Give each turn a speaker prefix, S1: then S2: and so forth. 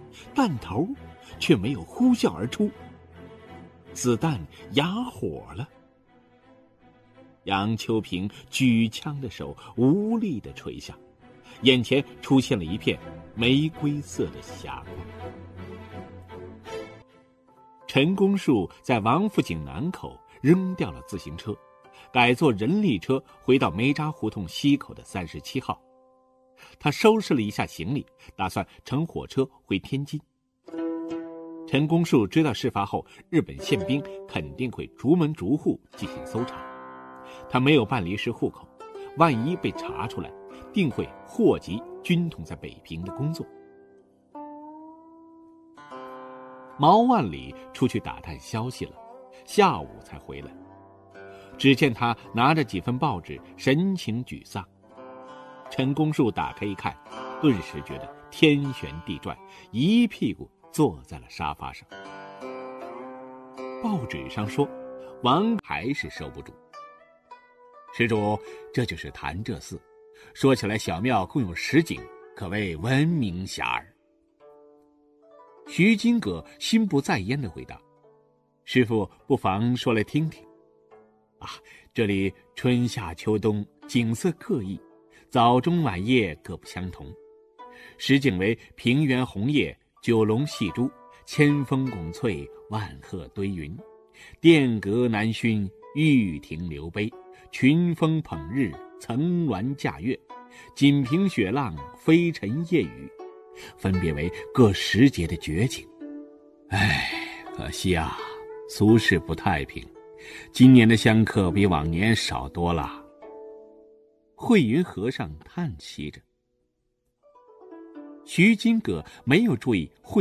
S1: 弹头却没有呼啸而出，子弹哑火了。杨秋平举枪的手无力地垂下，眼前出现了一片玫瑰色的霞光。陈公树在王府井南口扔掉了自行车，改坐人力车回到梅渣胡同西口的37号。他收拾了一下行李，打算乘火车回天津。陈公树知道事发后日本宪兵肯定会逐门逐户进行搜查，他没有办临时户口，万一被查出来，定会祸及军统在北平的工作。毛万里出去打探消息了，下午才回来。只见他拿着几份报纸，神情沮丧。陈公树打开一看，顿时觉得天旋地转，一屁股坐在了沙发上。报纸上说，王还是收不住。施主，这就是潭柘寺，说起来小庙共有10井，可谓闻名遐迩。徐金阁心不在焉地回答：师父不妨说来听听。这里春夏秋冬景色各异，早中晚夜各不相同。10景为平原红叶，九龙戏珠，千峰拱翠，万壑堆云，殿阁南熏，玉亭流杯，群峰捧日，层峦架月，锦屏雪浪，飞尘夜雨，分别为各10节的绝景。可惜啊，俗世不太平，今年的香客比往年少多了。慧云和尚叹息着。徐金阁没有注意慧